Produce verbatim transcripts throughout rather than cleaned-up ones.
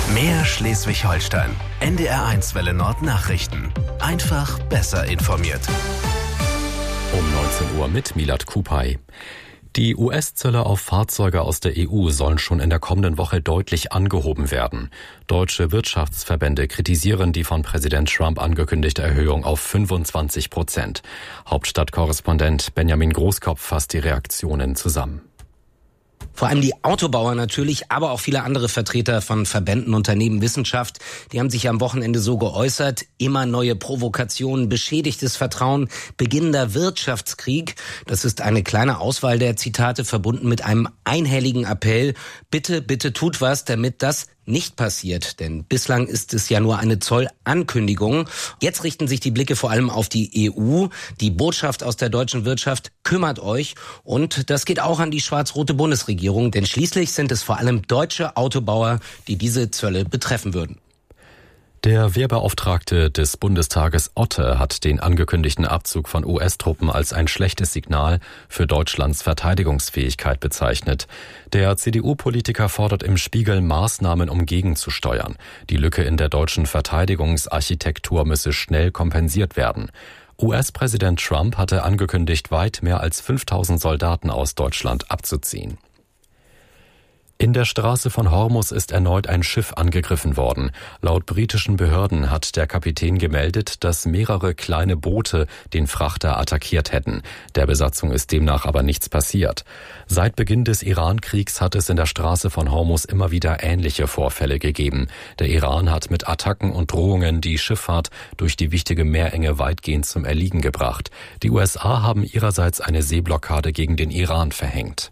Mehr Schleswig-Holstein. N D R eins Welle Nord Nachrichten. Einfach besser informiert. Um neunzehn Uhr mit Milad Kupay. Die U S-Zölle auf Fahrzeuge aus der E U sollen schon in der kommenden Woche deutlich angehoben werden. Deutsche Wirtschaftsverbände kritisieren die von Präsident Trump angekündigte Erhöhung auf fünfundzwanzig Prozent. Hauptstadtkorrespondent Benjamin Großkopf fasst die Reaktionen zusammen. Vor allem die Autobauer natürlich, aber auch viele andere Vertreter von Verbänden, Unternehmen, Wissenschaft, die haben sich am Wochenende so geäußert. Immer neue Provokationen, beschädigtes Vertrauen, beginnender Wirtschaftskrieg. Das ist eine kleine Auswahl der Zitate, verbunden mit einem einhelligen Appell. Bitte, bitte tut was, damit das nicht passiert, denn bislang ist es ja nur eine Zollankündigung. Jetzt richten sich die Blicke vor allem auf die E U. Die Botschaft aus der deutschen Wirtschaft: kümmert euch. Und das geht auch an die schwarz-rote Bundesregierung, denn schließlich sind es vor allem deutsche Autobauer, die diese Zölle betreffen würden. Der Wehrbeauftragte des Bundestages Otte hat den angekündigten Abzug von U S-Truppen als ein schlechtes Signal für Deutschlands Verteidigungsfähigkeit bezeichnet. Der C D U-Politiker fordert im Spiegel Maßnahmen, um gegenzusteuern. Die Lücke in der deutschen Verteidigungsarchitektur müsse schnell kompensiert werden. U S-Präsident Trump hatte angekündigt, weit mehr als fünftausend Soldaten aus Deutschland abzuziehen. In der Straße von Hormuz ist erneut ein Schiff angegriffen worden. Laut britischen Behörden hat der Kapitän gemeldet, dass mehrere kleine Boote den Frachter attackiert hätten. Der Besatzung ist demnach aber nichts passiert. Seit Beginn des Iran-Kriegs hat es in der Straße von Hormuz immer wieder ähnliche Vorfälle gegeben. Der Iran hat mit Attacken und Drohungen die Schifffahrt durch die wichtige Meerenge weitgehend zum Erliegen gebracht. Die U S A haben ihrerseits eine Seeblockade gegen den Iran verhängt.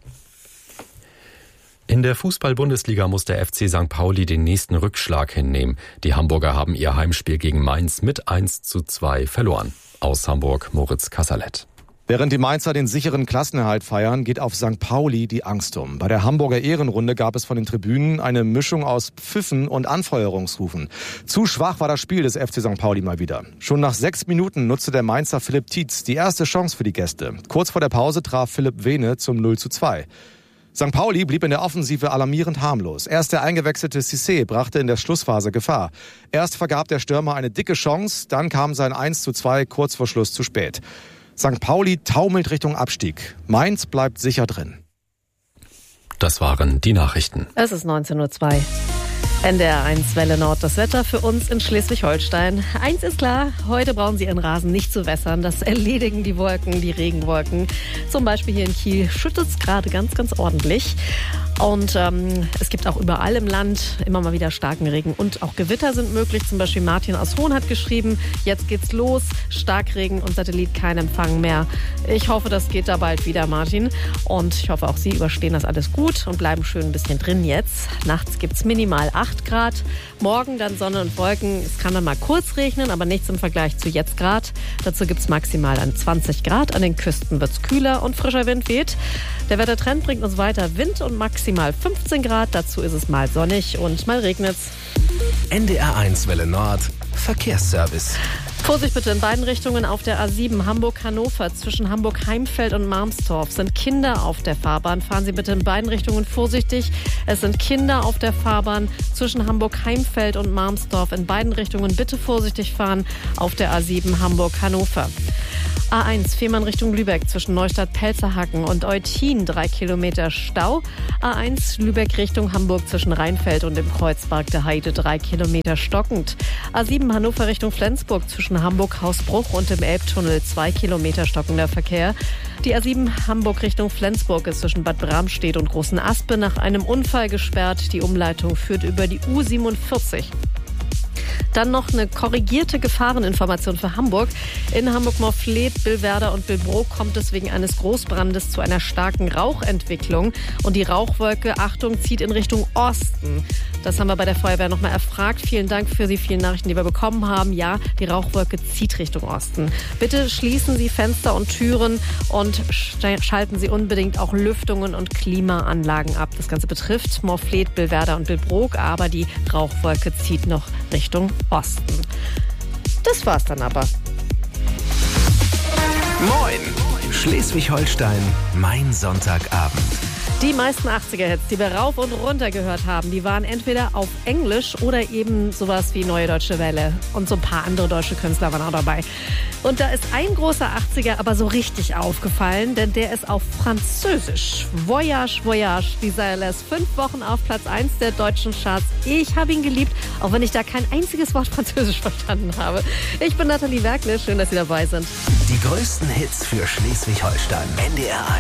In der Fußball-Bundesliga muss der F C Sankt Pauli den nächsten Rückschlag hinnehmen. Die Hamburger haben ihr Heimspiel gegen Mainz mit eins zu zwei verloren. Aus Hamburg Moritz Kasserlet. Während die Mainzer den sicheren Klassenerhalt feiern, geht auf Sankt Pauli die Angst um. Bei der Hamburger Ehrenrunde gab es von den Tribünen eine Mischung aus Pfiffen und Anfeuerungsrufen. Zu schwach war das Spiel des F C Sankt Pauli mal wieder. Schon nach sechs Minuten nutzte der Mainzer Philipp Tietz die erste Chance für die Gäste. Kurz vor der Pause traf Philipp Wehne zum null zu zwei. Sankt Pauli blieb in der Offensive alarmierend harmlos. Erst der eingewechselte Cissé brachte in der Schlussphase Gefahr. Erst vergab der Stürmer eine dicke Chance, dann kam sein eins zu zwei kurz vor Schluss zu spät. Sankt Pauli taumelt Richtung Abstieg. Mainz bleibt sicher drin. Das waren die Nachrichten. Es ist neunzehn Uhr zwei. N D R eins Welle Nord, das Wetter für uns in Schleswig-Holstein. Eins ist klar, heute brauchen Sie Ihren Rasen nicht zu wässern. Das erledigen die Wolken, die Regenwolken. Zum Beispiel hier in Kiel schüttet es gerade ganz, ganz ordentlich. Und ähm, es gibt auch überall im Land immer mal wieder starken Regen und auch Gewitter sind möglich. Zum Beispiel Martin aus Hohn hat geschrieben, jetzt geht's los, Starkregen und Satellit kein Empfang mehr. Ich hoffe, das geht da bald wieder, Martin. Und ich hoffe, auch Sie überstehen das alles gut und bleiben schön ein bisschen drin jetzt. Nachts gibt's minimal acht Grad, morgen dann Sonne und Wolken. Es kann dann mal kurz regnen, aber nichts im Vergleich zu jetzt Grad. Dazu gibt's maximal an zwanzig Grad. An den Küsten wird's kühler und frischer Wind weht. Der Wettertrend bringt uns weiter Wind und maximal fünfzehn Grad. Dazu ist es mal sonnig und mal regnet's. N D R eins Welle Nord Verkehrsservice. Vorsicht bitte in beiden Richtungen auf der A sieben Hamburg-Hannover. Zwischen Hamburg-Heimfeld und Marmstorf sind Kinder auf der Fahrbahn. Fahren Sie bitte in beiden Richtungen vorsichtig. Es sind Kinder auf der Fahrbahn zwischen Hamburg-Heimfeld und Marmstorf. In beiden Richtungen bitte vorsichtig fahren auf der A sieben Hamburg-Hannover. A eins Fehmarn Richtung Lübeck zwischen Neustadt-Pelzerhaken und Eutin drei Kilometer Stau. A eins Lübeck Richtung Hamburg zwischen Rheinfeld und dem Kreuzberg der Heide drei Kilometer stockend. A sieben Hannover Richtung Flensburg zwischen Hamburg-Hausbruch und dem Elbtunnel zwei Kilometer stockender Verkehr. Die A sieben Hamburg Richtung Flensburg ist zwischen Bad Bramstedt und Großen Aspe nach einem Unfall gesperrt. Die Umleitung führt über die U siebenundvierzig. Dann noch eine korrigierte Gefahreninformation für Hamburg. In Hamburg-Morfleet, Billwerder und Billbrook kommt es wegen eines Großbrandes zu einer starken Rauchentwicklung. Und die Rauchwolke, Achtung, zieht in Richtung Osten. Das haben wir bei der Feuerwehr nochmal erfragt. Vielen Dank für die vielen Nachrichten, die wir bekommen haben. Ja, die Rauchwolke zieht Richtung Osten. Bitte schließen Sie Fenster und Türen und schalten Sie unbedingt auch Lüftungen und Klimaanlagen ab. Das Ganze betrifft Morfleet, Billwerder und Billbrook, aber die Rauchwolke zieht noch Richtung Osten. Das war's dann aber. Moin! Schleswig-Holstein, mein Sonntagabend. Die meisten achtziger-Hits, die wir rauf und runter gehört haben, die waren entweder auf Englisch oder eben sowas wie Neue Deutsche Welle. Und so ein paar andere deutsche Künstler waren auch dabei. Und da ist ein großer achtziger aber so richtig aufgefallen, denn der ist auf Französisch. Voyage, Voyage. Dieser lässt fünf Wochen auf Platz eins der deutschen Charts. Ich habe ihn geliebt, auch wenn ich da kein einziges Wort Französisch verstanden habe. Ich bin Nathalie Werkle, schön, dass Sie dabei sind. Die größten Hits für Schleswig-Holstein. N D R eins.